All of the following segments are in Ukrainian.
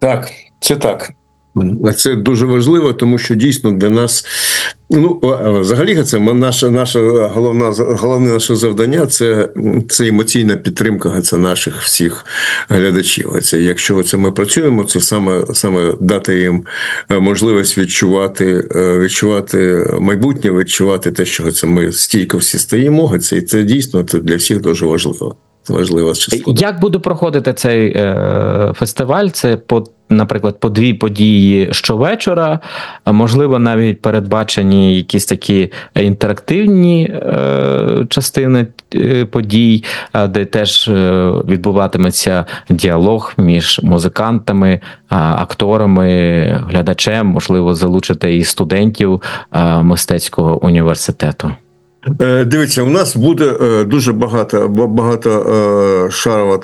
Так, це так. Це дуже важливо, тому що дійсно для нас, взагалі, це головне наше завдання це емоційна підтримка наших всіх глядачів. Якщо ми працюємо, це саме дати їм можливість відчувати майбутнє, відчувати те, що ми стійко всі стоїмо. Це дійсно для всіх дуже важливо. Як буде проходити цей фестиваль? Це наприклад, по 2 події щовечора, можливо, навіть передбачені якісь такі інтерактивні частини подій, де теж відбуватиметься діалог між музикантами, акторами, глядачем, можливо, залучити і студентів мистецького університету. Дивіться, у нас буде дуже багато шарова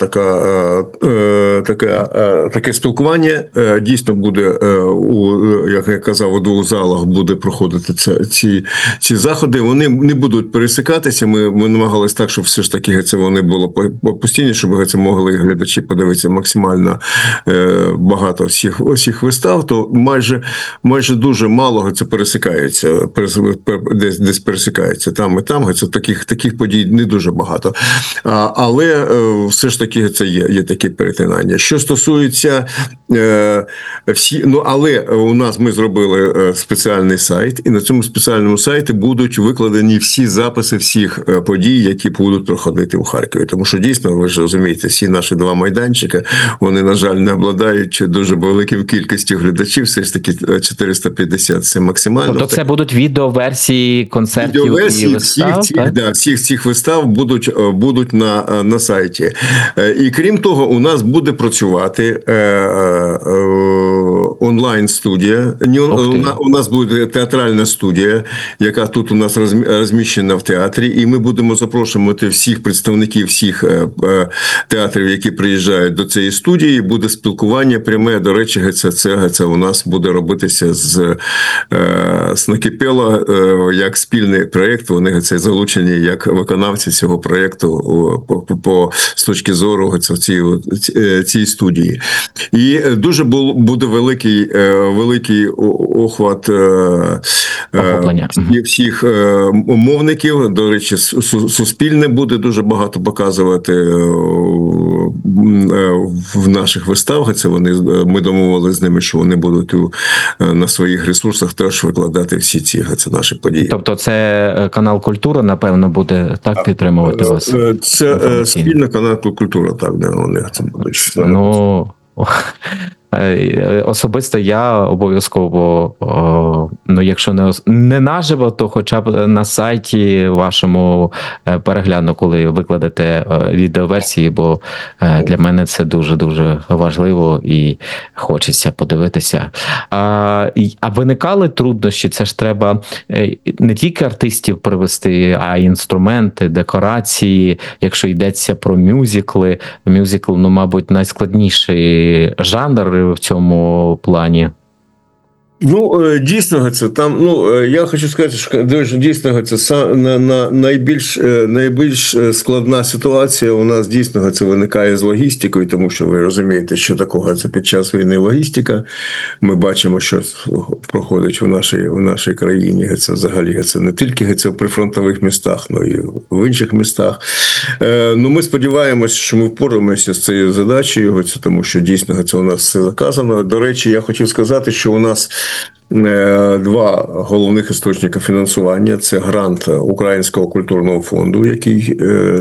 таке спілкування. Дійсно буде, як я казав, у 2 залах буде проходити ці заходи. Вони не будуть пересикатися. Ми намагалися так, щоб все ж таки вони було постійно, щоб могли глядачі подивитися максимально багато всіх вистав. То майже дуже мало це пересикається, десь пересикається. Там і там, таких подій не дуже багато. Але все ж таки це є такі перетинання. Що стосується але у нас ми зробили спеціальний сайт, і на цьому спеціальному сайті будуть викладені всі записи всіх подій, які будуть проходити у Харкові. Тому що дійсно, ви ж розумієте, всі наші 2 майданчики, вони, на жаль, не обладають дуже великою кількістю глядачів, все ж таки 450 – це максимально. Тобто це будуть відеоверсії концертів і вистав? Всіх цих вистав будуть на сайті. І крім того, у нас буде працювати онлайн-студія. У нас буде театральна студія, яка тут у нас розміщена в театрі, і ми будемо запрошувати всіх представників всіх театрів, які приїжджають до цієї студії. Буде спілкування пряме. До речі, це у нас буде робитися з Накипело як спільний проєкт. Вони залучені як виконавці цього проєкту з точки зору цієї студії. І дуже буде великий охват всіх мовників. До речі, Суспільне буде дуже багато показувати в наших виставах. Ми домовилися з ними, що вони будуть на своїх ресурсах теж викладати всі ці наші події. Тобто це канал «Культура», напевно, буде так підтримувати вас? Це спільна канал «Культура», так, де вони це будуть. Особисто я обов'язково, якщо не наживо, то хоча б на сайті вашому перегляну, коли викладете відеоверсії, бо для мене це дуже-дуже важливо і хочеться подивитися. А виникали труднощі? Це ж треба не тільки артистів привести, а й інструменти, декорації, якщо йдеться про мюзикли. Мюзикл, мабуть, найскладніший жанр в цьому плані. Дійсно, це там, я хочу сказати, що дійсно це найбільш складна ситуація у нас дійсно це виникає з логістикою, тому що ви розумієте, що такого це під час війни логістика. Ми бачимо, що проходить в нашій країні. Це взагалі це не тільки в прифронтових містах, але й в інших містах. Ми сподіваємося, що ми впораємося з цією задачею, тому що дійсно це у нас все заказано. До речі, я хотів сказати, що у нас 2 головних істочники фінансування. Це грант Українського культурного фонду, який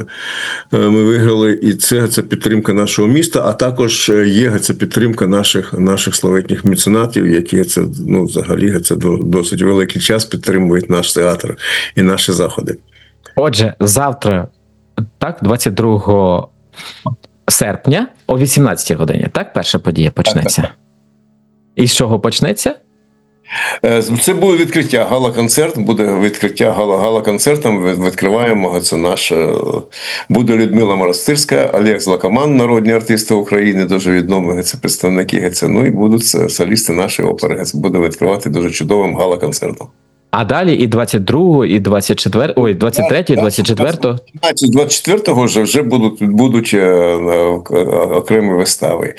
ми виграли, і це підтримка нашого міста, а також є підтримка наших славетних меценатів, які взагалі досить великий час підтримують наш театр і наші заходи. Отже, завтра, так, 22 серпня о 18 годині, так, перша подія почнеться? І з чого почнеться? Це буде відкриття, гала-концерт, буде відкриття гала-концертом, відкриваємо, це наша, буде Людмила Монастирська, Олег Злакаман, народні артисти України, дуже відомі, це представники, і будуть солісти нашої опери, це буде відкривати дуже чудовим гала-концертом. А далі і 22-го, і 23-го, і 24-го? 24-го вже будуть окремі вистави.